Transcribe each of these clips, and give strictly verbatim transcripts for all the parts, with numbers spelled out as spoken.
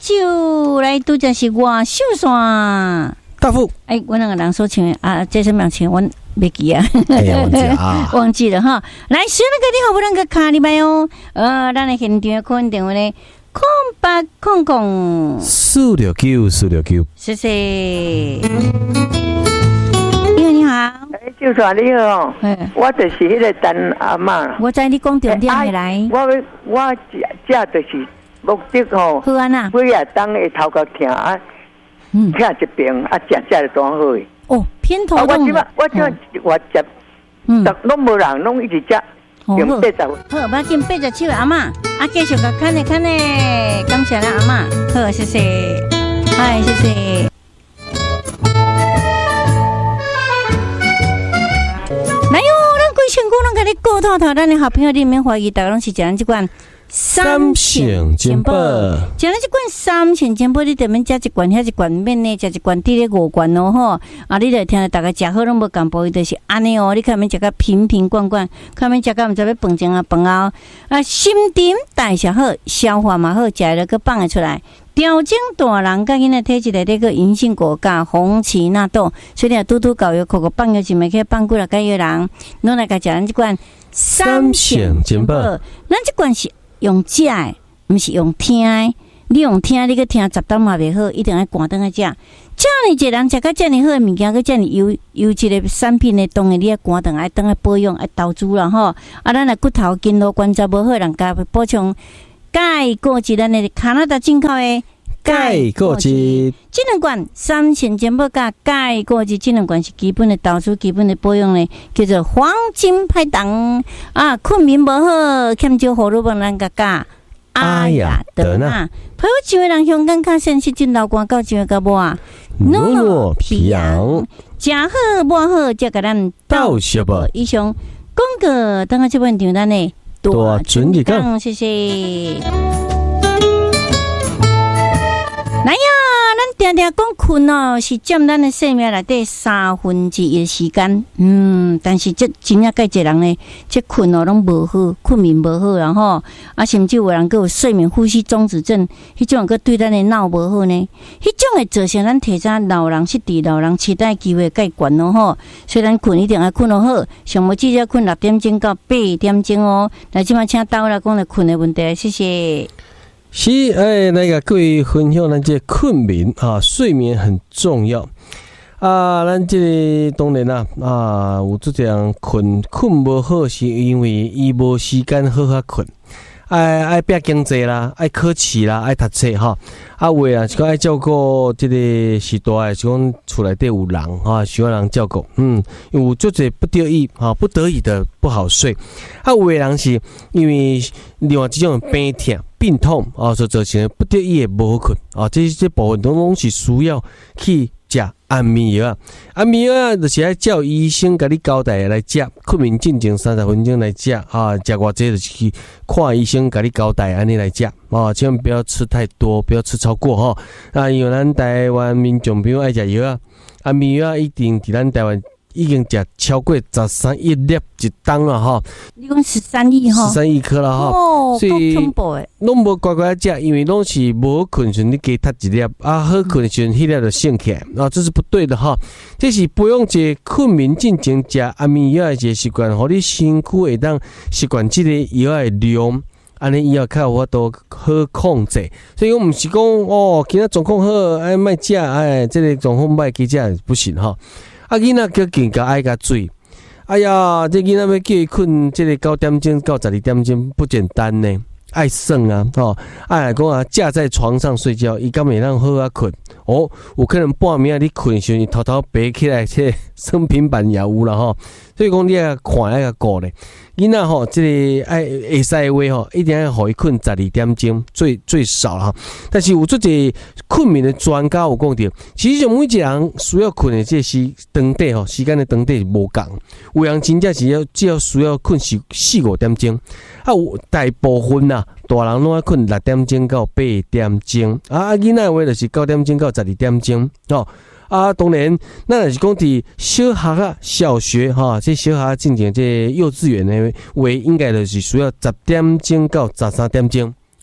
酒，来拄则是外秀山。 大富， 哎，我那个人说请啊，这什么请我没记啊？ 哎呀，忘记啊， 忘记了哈。来，小那个你好，不能个卡里拜哦。呃，咱来现场看电话呢，空八空空四六九四六九， 谢谢。你好，你好。 哎，就说你好，我就是迄个陈阿嬷。 我知你讲重点的来。 我我这就是目的吼。 好啊呐。 几啊当会头壳疼啊。嗯，听一遍啊，食食就当好诶。 哦，偏头痛。 我即摆我即我食，嗯，拢无人，拢一直食，用八十。 好，把紧八十七阿嬷，啊，继续个看咧看咧，感谢啦阿嬷，好，谢谢，嗨，谢谢。来哟，咱规千姑拢甲你顾透透，咱的好朋友里面怀疑大家拢是食咱即款。 三鲜煎包， 食咱即款三鲜煎包，你得免食一罐，遐一罐免呢，食一罐滴咧五罐哦吼。啊，你著听着大家食好拢无共步，伊就是安尼哦。你看免食甲瓶瓶罐罐，看免食甲毋知要饭前啊饭后啊，心沉代谢好，消化嘛好，食了个放会出来。调整大人甲囡仔体质内底个银杏果加红荠纳豆，所以啊，拄拄搞药，口口放药就咪去放几来个药人，拢来甲食咱即款三鲜煎包， 咱即款是。用食的，毋是用听的。你用听，你去听十档嘛袂好，一定要关灯来食。遮尔一个人食到遮尔好的物件，佮遮尔优优质的产品的，当然你要关灯，爱灯来保养，爱投资啦吼。啊，咱的骨头、筋络、关节无好，人家补充钙、果质，咱的加拿大进口的钙果汁， 这两罐三鲜煎包加钙果汁，这两罐是基本的投资、基本的保养呢，叫做黄金拍档啊。困眠无好，欠少荷尔蒙，咱个加阿雅德纳。朋友几位人香港卡先是进老光到几位个无啊？ 诺诺皮羊， 食好无好，则个咱到小宝以上广告，等下这本场咱呢多准一讲， 谢谢。来呀，咱定定讲困哦，是占咱的生命内底三分之一的时间。嗯，但是这真正介一人呢，这困哦拢无好，困眠无好，然后啊，甚至有人佫有睡眠呼吸中止症，迄种佫对咱的脑无好呢。迄种会造成咱体早老人失智，老人痴呆机会介悬咯吼。所以咱困一定要困得好，上无至少困六点钟到八点钟哦。来，即摆请倒来讲来困的问题，谢谢。 是，哎，那个各位分享咱这困眠啊，睡眠很重要啊。咱这当然啦啊，有这样困困无好，是因为伊无时间好好困，爱爱拼经济啦，爱考试啦，爱读册哈。啊，为啊是讲爱照顾这个时代的，是讲厝内底有人哈，需要人照顾。嗯，有做者不得已哈，不得已的不好睡。啊，有的人是因为另外一种病痛。病痛啊，所造成不得已的无好困啊，这这部分拢拢是需要去食安眠药啊。安眠药啊，就是爱照医生甲你交代来食，困眠进前三十分钟来食啊，食偌济就是去看医生甲你交代安尼来食啊，千万不要吃太多，不要吃超过哈。啊，因为咱台湾民众朋友爱食药啊，安眠药一定伫咱台湾。已经食超过十三亿粒一档了哈， 你讲十三亿哈， 十三亿颗了哈， 哦， 所以恐怖诶， 拢无乖乖食，因为拢是无困时你加读一粒啊，好困时迄粒就醒起来啊，这是不对的哈。这是培养一个困眠进前食安眠药的一个习惯，互你身躯会当习惯这个药的量。安尼以后较有法度好控制，所以我毋是讲哦，今仔状况好，哎，莫食，哎，这个状况歹去食不行哈。啊，囡仔叫更加爱甲水。哎呀，这囡仔要叫伊困，这个九点钟到十二点钟不简单呢，爱算啊，吼，爱讲啊，架在床上睡觉，伊敢会让好啊困。哦，有可能半暝啊，你困时阵偷偷爬起来，这算平板也有啦吼。所以讲你要看爱个顾咧，囡仔吼，这个爱会使的话吼，一定要互伊困十二点钟，最最少啦。但是有做一个困眠的专家有讲到，其实每一个人需要困的这时长短吼，时间的长短无共。有人真正是要只要需要困四四五点钟，啊，有大部分呐、啊，大人拢要困六点钟到八点钟，啊，囡仔话就是九点钟到十二点钟，哦。啊，当然，咱若是讲伫小学啊、小学哈，这小学进行这幼稚园的话，应该就是需要十点钟到十三点钟。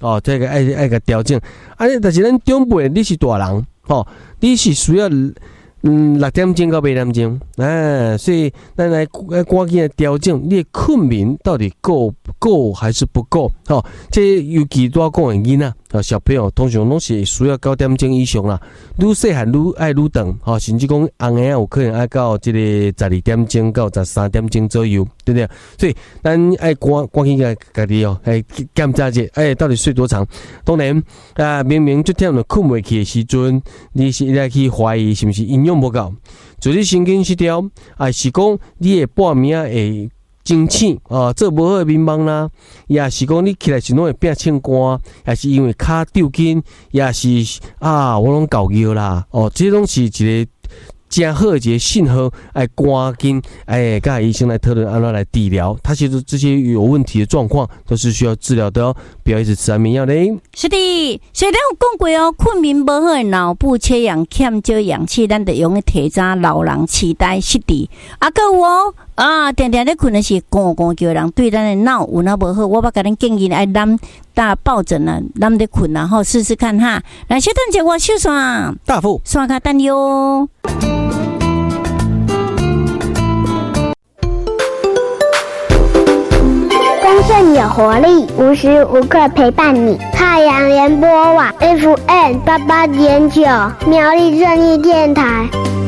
哦，这个爱爱个调整。啊，但是咱长辈你是大人，哦，你是需要嗯六点钟到八点钟，哎，所以咱来来赶紧来调整你的困眠到底够够还是不够？哦，这尤其多讲的囡仔。啊，小朋友通常拢是需要九点钟以上啦，愈细汉愈爱愈长，吼、哦，甚至讲红个有可能爱到这个十二点钟到十三点钟左右，对不对？所以咱爱赶赶紧个家己哦，哎检查者，哎到底睡多长？当然啊，明明这天了困袂去的时阵，你是来去怀疑是不是营养不够，自律神经失调，还是讲你的半暝会精醒啊，做无好的眠梦啦，也是讲你起来时拢会变清寒，也是因为骹抽筋，也是啊，我拢搞腰啦，哦，这拢是一个真好的一个信号，哎，赶紧哎，跟医生来讨论安怎来治疗。他其实这些有问题的状况都是需要治疗的哦，不要一直吃安眠药嘞。 是的，所以咱有讲过哦，困眠无好的脑部缺氧、欠少氧气，咱就用个提早老人痴呆失智。啊，还有哦。啊，定定咧困的是咕咕叫人，对咱的脑有那无好。我捌甲恁建议爱揽大抱枕啊，揽咧困啊，吼试试看哈。来，小等者我手线大富刷卡单哟。 丰盛有活力，无时无刻陪伴你。太阳联播网 F M 八八点九，苗栗正义电台。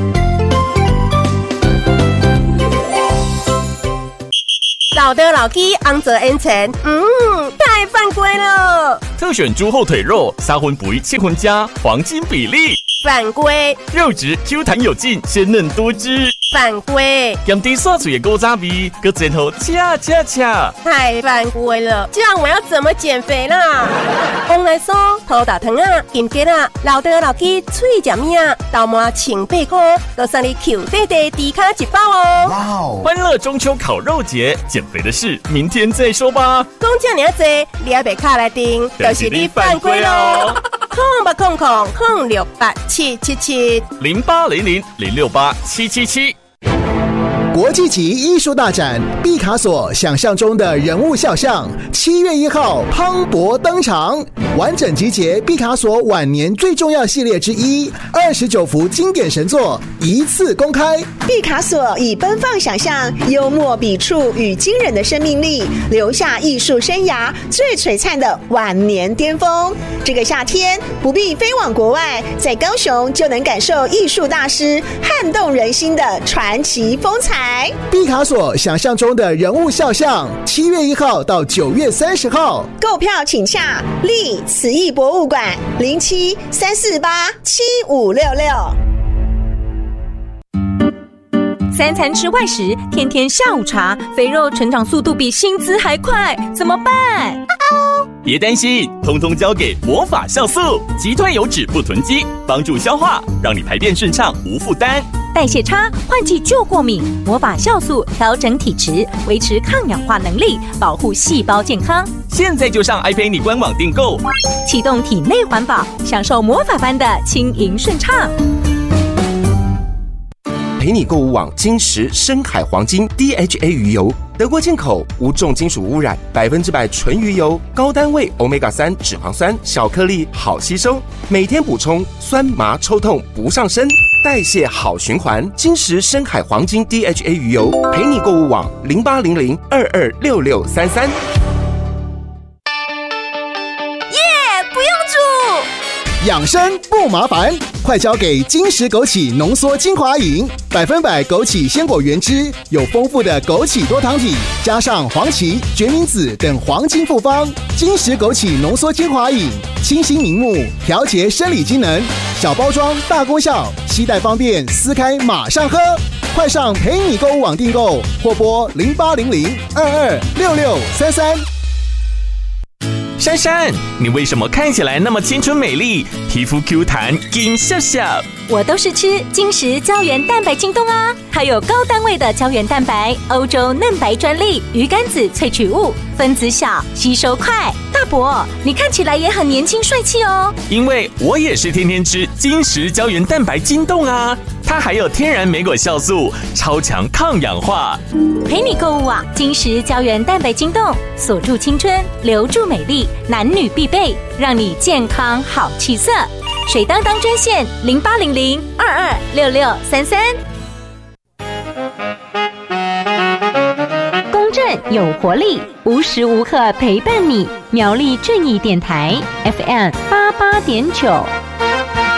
老的老鸡昂泽 N 层，嗯，太犯规了。 特选猪后腿肉，三分肥七分加，黄金比例。 犯规。 肉质 Q 弹有劲，鲜嫩多汁。 犯规。 咸甜刷嘴的古早味，搁前后恰恰恰。 太犯规了，这样我要怎么减肥啦？往来酥、土大糖啊、金桔啊、老的老鸡脆酱面啊、豆麻清八块，都送你 Q 弟弟低卡一包哦。 哇哦！欢乐中秋烤肉节，减肥的事明天再说吧。 讲这么多，你还别卡来订，就是你犯规喽。空八空空空六八七七七零八零零零六八七七七。 国际级艺术大展毕卡索想象中的人物肖像，七月一号磅礴登场，完整集结毕卡索晚年最重要系列之一，二十九幅经典神作一次公开。 毕卡索以奔放想象、幽默笔触与惊人的生命力，留下艺术生涯最璀璨的晚年巅峰。这个夏天不必飞往国外，在高雄就能感受艺术大师撼动人心的传奇风采。 毕卡索想象中的人物肖像，七月一号到九月三十号， 购票请洽立慈艺博物馆零七三四八七五六六。 三餐吃外食，天天下午茶，肥肉成长速度比薪资还快，怎么办？ 别担心，通通交给魔法酵素，击退油脂不囤积，帮助消化，让你排便顺畅无负担。 代谢差、换季就过敏，魔法酵素调整体质，维持抗氧化能力，保护细胞健康。 现在就上爱陪你官网订购， 启动体内环保，享受魔法般的轻盈顺畅。 陪你购物网金石深海黄金 D H A 鱼油，德国进口，无重金属污染，百分之百纯鱼油，高单位 欧米伽三 脂肪酸，小颗粒好吸收，每天补充，酸麻抽痛不上身，代谢好循环。金石深海黄金 D H A 鱼油，陪你购物网零八零零二二六六三三。 耶，不用煮。 养生不麻烦，快交给金石枸杞浓缩精华饮，百分百枸杞鲜果原汁，有丰富的枸杞多糖体，加上黄芪、决明子等黄金复方。金石枸杞浓缩精华饮，清新明目，调节生理机能，小包装大功效，携带方便，撕开马上喝。快上陪你购物网订购，或拨零八零零二二六六三三。 珊珊，你为什么看起来那么青春美丽，皮肤 Q 弹金笑笑？ 我都是吃金石胶原蛋白京东啊，它有高单位的胶原蛋白，欧洲嫩白专利，鱼肝子萃取物，分子小，吸收快，大大伯，你看起来也很年轻帅气哦。 因为我也是天天吃金石胶原蛋白筋冻啊，它还有天然莓果酵素，超强抗氧化。 陪你购物啊，金石胶原蛋白筋冻，锁住青春，留住美丽，男女必备，让你健康好气色。水当当专线零八零零二二六六三三。公正有活力，无时无刻陪伴你。苗栗正义电台 F M 八八点九。